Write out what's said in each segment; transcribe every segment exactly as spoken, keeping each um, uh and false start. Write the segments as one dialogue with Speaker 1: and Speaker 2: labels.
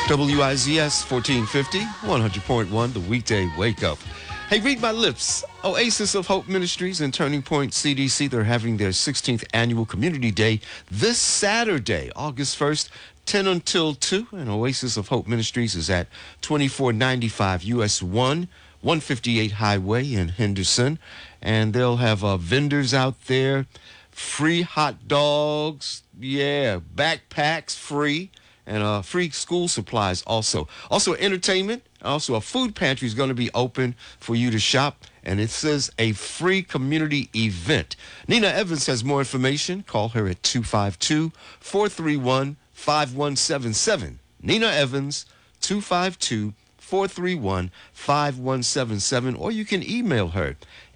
Speaker 1: W I Z S fourteen fifty, one hundred point one, the weekday wake up. Hey, read my lips. Oasis of Hope Ministries and Turning Point C D C, they're having their sixteenth annual Community Day this Saturday, August first, ten until two. And Oasis of Hope Ministries is at twenty-four ninety-five U S one, one fifty-eight Highway in Henderson. And they'll have uh, vendors out there, free hot dogs, yeah, backpacks free. And uh, free school supplies also. Also entertainment. Also a food pantry is going to be open for you to shop. And it says a free community event. Nina Evans has more information. Call her at two five two, four three one, five one seven seven. Nina Evans, two five two, four three one, five one seven seven. Or you can email her,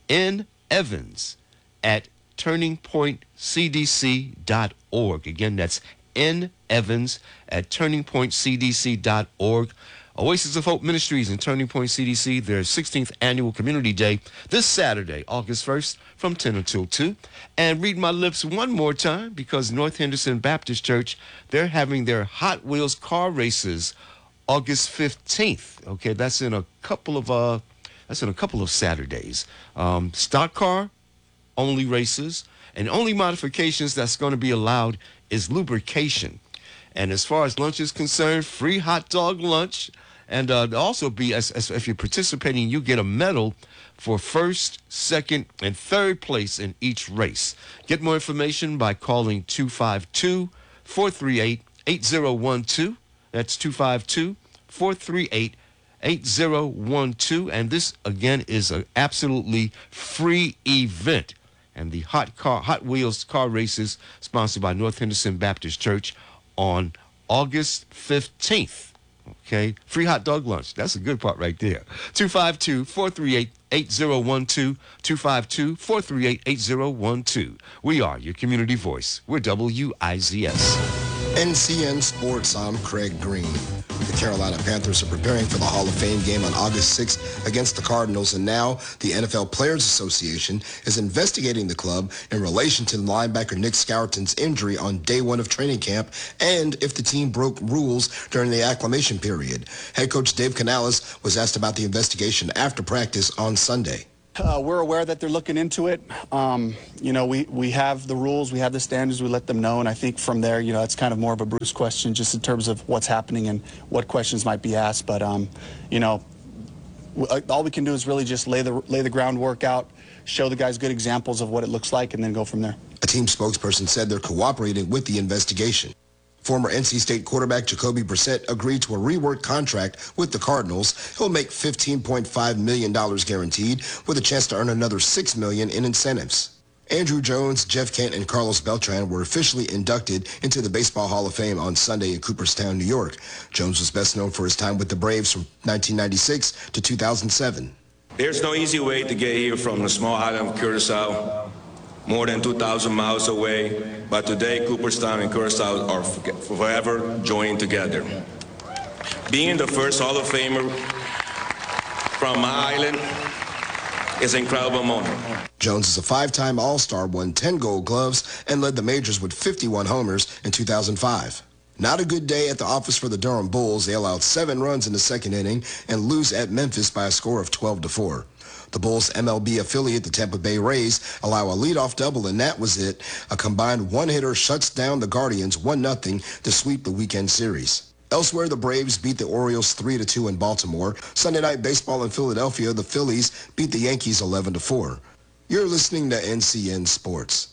Speaker 1: nevans at turning point c d c dot org. Again, that's nevans at turning point c d c dot org. Oasis of Hope Ministries and Turning Point C D C, their sixteenth annual Community Day this Saturday, August first, from ten until two. And read my lips one more time, because North Henderson Baptist Church, they're having their Hot Wheels car races August fifteenth. Okay, that's in a couple of uh, that's in a couple of Saturdays. Um, stock car only races, and only modifications that's going to be allowed is lubrication. And as far as lunch is concerned, free hot dog lunch. And uh, also be, as, as if you're participating, you get a medal for first, second, and third place in each race. Get more information by calling two five two, four three eight, eight zero one two. That's two five two, four three eight, eight zero one two. And this, again, is an absolutely free event. And the Hot Car, Hot Wheels car races, sponsored by North Henderson Baptist Church, on August fifteenth. Okay, free hot dog lunch. That's a good part right there. two five two, four three eight, eight zero one two, two five two, four three eight, eight zero one two. We are your community voice. We're W I Z S.
Speaker 2: N C N Sports, I'm Craig Green. The Carolina Panthers are preparing for the Hall of Fame game on August sixth against the Cardinals, and now the N F L Players Association is investigating the club in relation to linebacker Nick Scourton's injury on day one of training camp and if the team broke rules during the acclimation period. Head coach Dave Canales was asked about the investigation after practice on Sunday.
Speaker 3: Uh, we're aware that they're looking into it. Um, you know, we, we have the rules, we have the standards, we let them know, and I think from there, you know, it's kind of more of a Bruce question just in terms of what's happening and what questions might be asked. But, um, you know, w- all we can do is really just lay the, lay the groundwork out, show the guys good examples of what it looks like, and then go from there.
Speaker 2: A team spokesperson said they're cooperating with the investigation. Former N C State quarterback Jacoby Brissett agreed to a reworked contract with the Cardinals. He'll make fifteen point five million dollars guaranteed, with a chance to earn another six million dollars in incentives. Andrew Jones, Jeff Kent, and Carlos Beltran were officially inducted into the Baseball Hall of Fame on Sunday in Cooperstown, New York. Jones was best known for his time with the Braves from nineteen ninety-six to two thousand seven.
Speaker 4: There's no easy way to get here from the small island of Curacao, more than two thousand miles away, but today Cooperstown and Curacao are forever joined together. Being the first Hall of Famer from my island is an incredible moment.
Speaker 2: Jones is a five-time All-Star, won ten Gold Gloves, and led the majors with fifty-one homers in two thousand five. Not a good day at the office for the Durham Bulls. They allowed seven runs in the second inning and lose at Memphis by a score of twelve to four. The Bulls' M L B affiliate, the Tampa Bay Rays, allow a leadoff double, and that was it. A combined one-hitter shuts down the Guardians one nothing to sweep the weekend series. Elsewhere, the Braves beat the Orioles three to two in Baltimore. Sunday Night Baseball in Philadelphia, the Phillies beat the Yankees eleven to four. You're listening to N C N Sports.